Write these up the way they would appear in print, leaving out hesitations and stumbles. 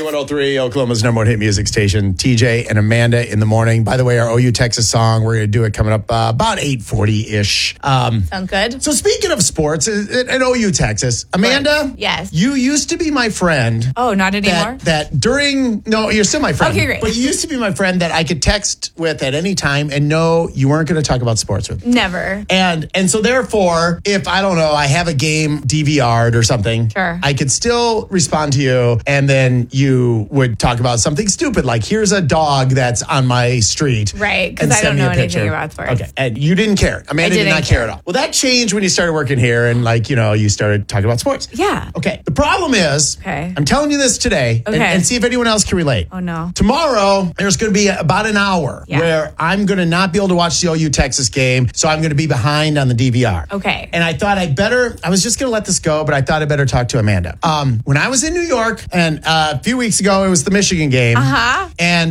K103, Oklahoma's number one hit music station. TJ and Amanda in the morning. By the way, our OU Texas song, we're going to do it coming up about 8:40-ish. Sounds good. So speaking of sports, at OU Texas, Amanda, yes, you used to be my friend. Oh, not anymore? No, you're still my friend. Okay, great. But you used to be my friend that I could text with at any time and know you weren't going to talk about sports with. Never. And so therefore, if I don't know, I have a game DVR'd or something, sure, I could still respond to you, and then you would talk about something stupid like, here's a dog that's on my street. Right, because I don't know anything about sports. Okay, and you didn't care. Amanda did not care at all. Well, that changed when you started working here and you started talking about sports. Yeah. Okay, the problem is, I'm telling you this today, and see if anyone else can relate. Oh, no. Tomorrow, there's going to be about an hour where I'm going to not be able to watch the OU Texas game, so I'm going to be behind on the DVR. Okay. And I thought I was just going to let this go, but I thought I better talk to Amanda. When I was in New York, and a few weeks ago, it was the Michigan game. And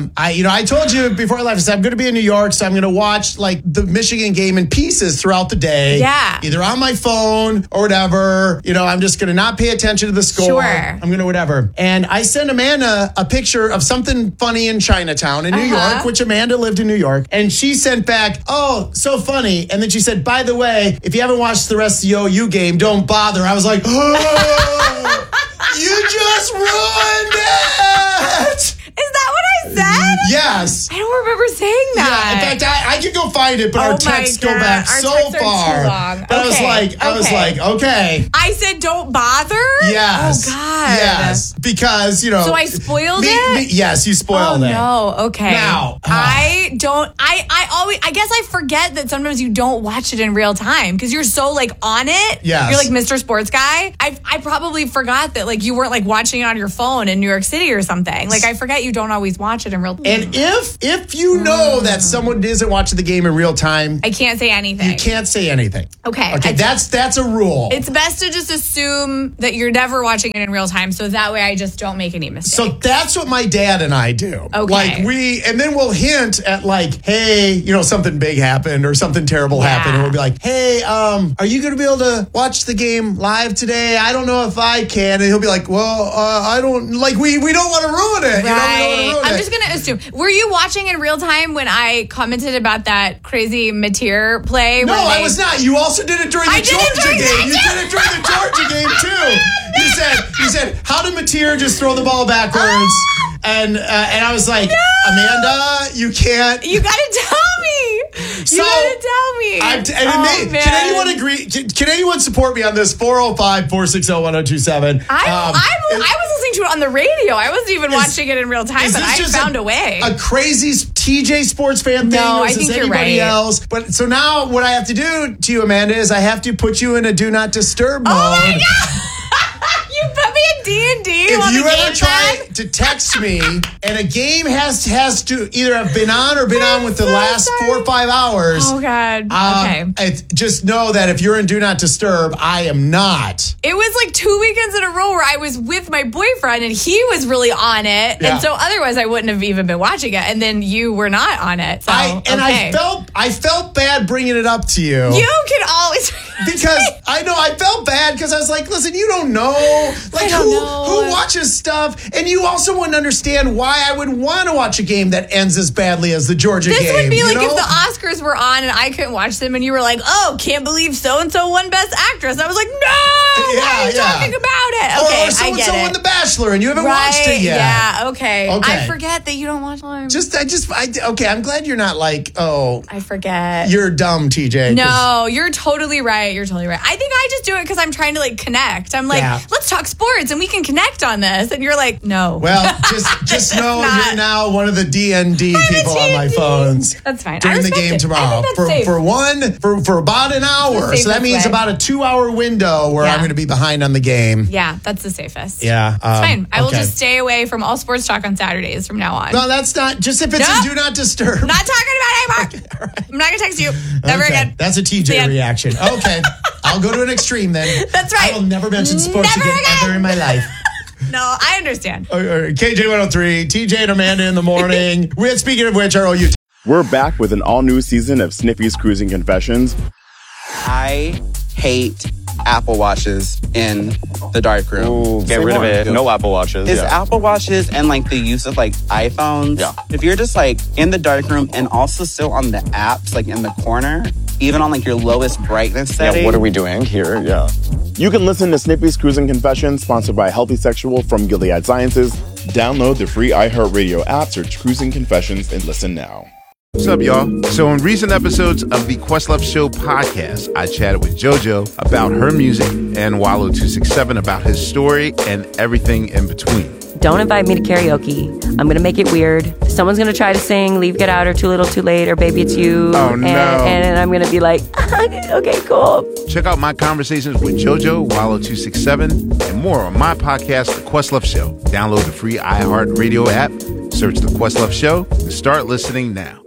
I told you before I left, I said, I'm going to be in New York, so I'm going to watch like the Michigan game in pieces throughout the day. Yeah. Either on my phone or whatever. I'm just going to not pay attention to the score. Sure. I'm going to whatever. And I sent Amanda a picture of something funny in Chinatown in New York, which Amanda lived in New York. And she sent back, oh, so funny. And then she said, by the way, if you haven't watched the rest of the OU game, don't bother. I was like, oh, you just ruined it. Is that what I said? Yes. I don't remember saying that. Yeah, in fact, I could go find it, but our texts go back so far. But I was like, okay. I said, don't bother? Yes. Oh, God. Yes. Because, So I spoiled it? Yes, you spoiled it. Oh, no. Okay. Now. I guess I forget that sometimes you don't watch it in real time because you're so on it. Yes. You're like Mr. Sports Guy. I probably forgot that you weren't watching it on your phone in New York City or something. I forget you don't always watch it in real time. And if you know that someone isn't watching the game in real time, I can't say anything. You can't say anything. Okay. That's a rule. It's best to just assume that you're never watching it in real time, so that way I just don't make any mistakes. So that's what my dad and I do. Okay. And then we'll hint at hey, something big happened or something terrible happened, and we'll be like, hey, are you going to be able to watch the game live today? I don't know if I can. And he'll be like, well, I don't we don't want to ruin it. Right. I'm just going to assume. Were you watching in real time when I commented about that crazy Mateer play? No, I was not. You also did it during the Georgia game. You did it during the Georgia game too. You said, how did Mateer just throw the ball backwards? And I was like, Amanda, you can't. You got to tell me. You got to tell me. Can anyone agree? Can anyone support me on this? 405-460-1027. I was listening to it on the radio. I wasn't even watching it in real time, but I found a way. A crazy TJ sports fan thing I versus think you're anybody right. else. But so now what I have to do to you, Amanda, is I have to put you in a do not disturb mode. Oh my God. You put me in D&D. If you ever try to text me and a game has to either have been on or been on with the last 4 or 5 hours. Oh, God. Okay. Just know that if you're in do not disturb, I am not. It was 2 weekends in a row where I was with my boyfriend and he was really on it. Yeah. And so otherwise I wouldn't have even been watching it. And then you were not on it. So, I felt bad bringing it up to you. You can always... Because I felt bad because I was like, listen, you don't know. Who watches stuff? And you also wouldn't understand why I would want to watch a game that ends as badly as the Georgia game. This would be if the Oscars were on and I couldn't watch them and you were like, oh, can't believe so-and-so won Best Actress. I was like, no, why are you talking about it? Okay, or so-and-so won The Bachelor and you haven't watched it yet. Yeah, okay. I forget that you don't watch them. I'm glad you're not I forget. You're dumb, TJ. No, you're totally right. You're totally right. I think I just do it because I'm trying to connect. I'm like, let's talk sports and we can connect on this. And you're like, no. Well, just know you're now one of the DND people on my phones. That's fine. During the game tomorrow. For about an hour. So that means about a 2-hour window where I'm going to be behind on the game. Yeah, that's the safest. Yeah. It's fine. I will just stay away from all sports talk on Saturdays from now on. No, that's not. Just if it's a do not disturb. Not talking about it anymore. Okay, right. I'm not going to text you. Never again. That's a TJ reaction. Okay. I'll go to an extreme then. That's right. I will never mention sports again ever in my life. No, I understand. KJ103, TJ and Amanda in the morning. Speaking of which, our OU. We're back with an all-new season of Sniffy's Cruising Confessions. I hate Apple Watches in the darkroom. Ooh, get rid of it. No Apple Watches. Is Apple Watches and like the use of like iPhones. Yeah. If you're just like in the darkroom and also still on the apps, like in the corner, even on like your lowest brightness setting. Yeah, what are we doing here? Yeah. You can listen to Snippy's Cruising Confessions, sponsored by Healthy Sexual from Gilead Sciences. Download the free iHeartRadio app, search Cruising Confessions, and listen now. What's up, y'all? So in recent episodes of the Questlove Show podcast, I chatted with JoJo about her music and Wallo267 about his story and everything in between. Don't invite me to karaoke. I'm going to make it weird. Someone's going to try to sing Leave, Get Out, or Too Little, Too Late, or Baby It's You. Oh, no. And I'm going to be like, okay, cool. Check out my conversations with JoJo, Wallo267, and more on my podcast, The Questlove Show. Download the free iHeartRadio app, search The Questlove Show, and start listening now.